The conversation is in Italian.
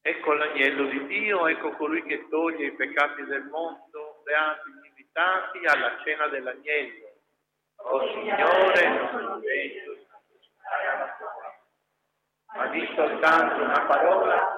Ecco l'agnello di Dio, ecco colui che toglie i peccati del mondo, beati gli invitati alla cena dell'agnello. O Signore, non sono degno di partecipare alla tua, ma di soltanto una parola